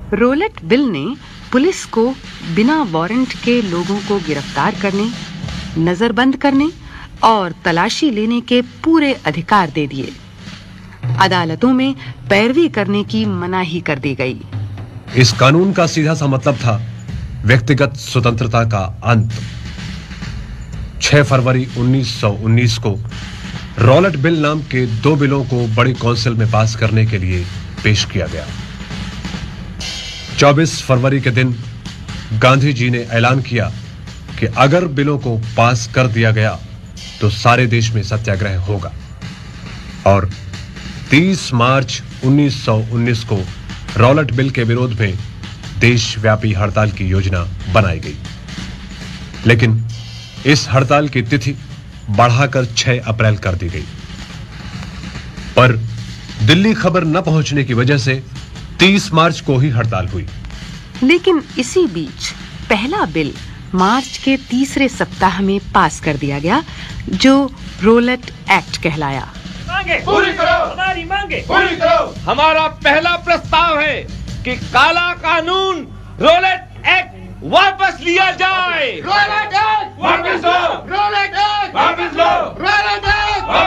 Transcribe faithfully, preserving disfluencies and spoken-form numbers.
Roulette bill ने police को बिना वारंट के लोगों को गिरफ्तार करने, नजरबंद करने और तलाशी लेने के पूरे अधिकार दे दिए। अदालतों में पैरवी करने की मनाही कर दी गई। इस कानून का सीधा सा मतलब था व्यक्तिगत स्वतंत्रता का अंत। छह फरवरी उन्नीस सौ उन्नीस को रोलेट बिल नाम के दो बिलों को बड़ी काउंसिल में पास करने के लिए पेश किया गया। चौबीस फरवरी के दिन गांधी जी ने ऐलान किया कि अगर बिलों को पास कर दिया गया तो सारे देश में सत्याग्रह होगा और तीस मार्च उन्नीस सौ उन्नीस को रोलेट बिल के विरोध में देशव्यापी हड़ताल की योजना बनाई गई। लेकिन इस हड़ताल की तिथि बढ़ाकर छह अप्रैल कर दी गई। पर दिल्ली खबर न पहुंचने की वजह से तीस मार्च को ही हड़ताल हुई। लेकिन इसी बीच पहला बिल मार्च के तीसरे सप्ताह में पास कर दिया गया, जो रोलेट एक्ट कहलाया। मांगे पूरी करो, हमारी मांगे पूरी करो। हमारा पहला प्रस्ताव है कि काला कानून रोलेट एक्ट वापस लिया जाए। रोलेट एक्ट वापस लो, रोलेट एक्ट वापस लो, रोलेट एक्ट